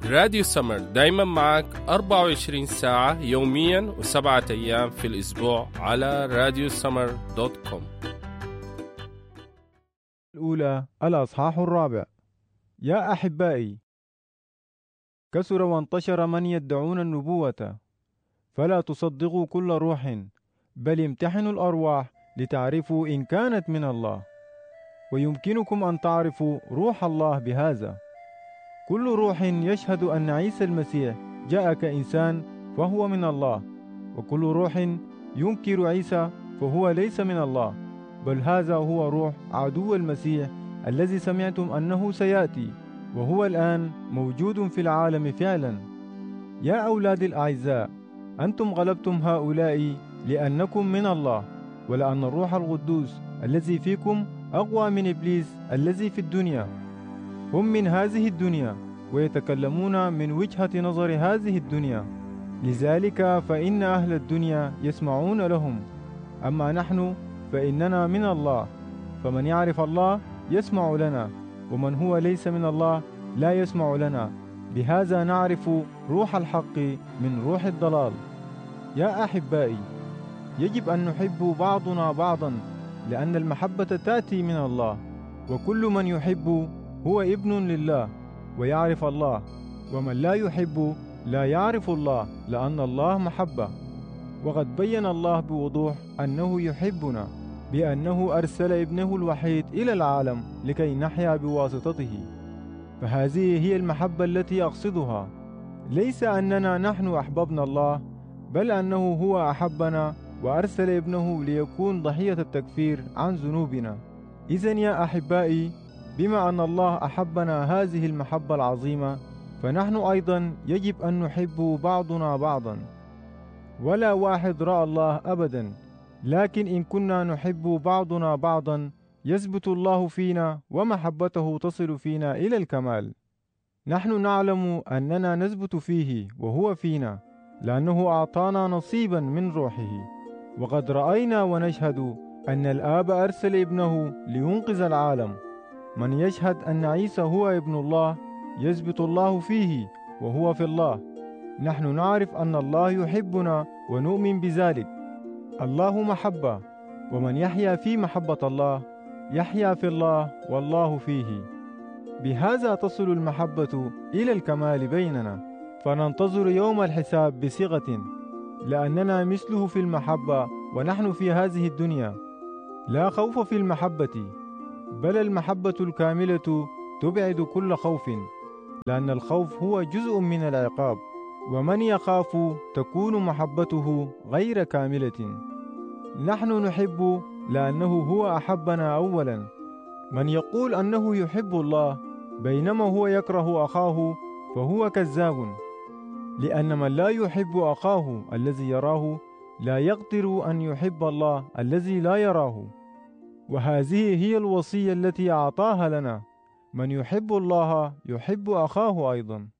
راديو سمر دايما معك 24 ساعة يوميا و7 أيام في الأسبوع على radiosummer.com. الأولى الأصحاح الرابع. يا أحبائي، كثر وانتشر من يدعون النبوة، فلا تصدقوا كل روح، بل امتحنوا الأرواح لتعرفوا إن كانت من الله، ويمكنكم أن تعرفوا روح الله بهذا: كل روح يشهد أن عيسى المسيح جاء كإنسان فهو من الله، وكل روح ينكر عيسى فهو ليس من الله، بل هذا هو روح عدو المسيح الذي سمعتم أنه سيأتي، وهو الآن موجود في العالم فعلا. يا أولادي الأعزاء، أنتم غلبتم هؤلاء لأنكم من الله، ولأن الروح القدوس الذي فيكم أقوى من إبليس الذي في الدنيا. هم من هذه الدنيا ويتكلمون من وجهة نظر هذه الدنيا، لذلك فإن أهل الدنيا يسمعون لهم، أما نحن فإننا من الله، فمن يعرف الله يسمع لنا، ومن هو ليس من الله لا يسمع لنا. بهذا نعرف روح الحق من روح الضلال. يا أحبائي، يجب أن نحب بعضنا بعضا، لأن المحبة تأتي من الله، وكل من يحب هو ابن لله ويعرف الله، ومن لا يحب لا يعرف الله، لأن الله محبة. وقد بين الله بوضوح أنه يحبنا بأنه أرسل ابنه الوحيد إلى العالم لكي نحيا بواسطته. فهذه هي المحبة التي أقصدها، ليس أننا نحن أحببنا الله، بل أنه هو أحبنا وأرسل ابنه ليكون ضحية التكفير عن ذنوبنا. إذن يا أحبائي، بما أن الله أحبنا هذه المحبة العظيمة، فنحن أيضا يجب أن نحب بعضنا بعضا. ولا واحد رأى الله أبدا، لكن إن كنا نحب بعضنا بعضا يثبت الله فينا ومحبته تصل فينا إلى الكمال. نحن نعلم أننا نثبت فيه وهو فينا، لأنه أعطانا نصيبا من روحه. وقد رأينا ونشهد أن الآب أرسل ابنه لينقذ العالم. من يشهد أن عيسى هو ابن الله يثبت الله فيه وهو في الله. نحن نعرف أن الله يحبنا ونؤمن بذلك. الله محبة، ومن يحيا في محبة الله يحيا في الله والله فيه. بهذا تصل المحبة إلى الكمال بيننا، فننتظر يوم الحساب بثقة، لأننا مثله في المحبة ونحن في هذه الدنيا. لا خوف في المحبة، بل المحبة الكاملة تبعد كل خوف، لأن الخوف هو جزء من العقاب، ومن يخاف تكون محبته غير كاملة. نحن نحب لأنه هو أحبنا أولا. من يقول أنه يحب الله بينما هو يكره أخاه فهو كذاب، لأن من لا يحب أخاه الذي يراه لا يقدر أن يحب الله الذي لا يراه. وهذه هي الوصية التي أعطاها لنا: من يحب الله يحب أخاه أيضا.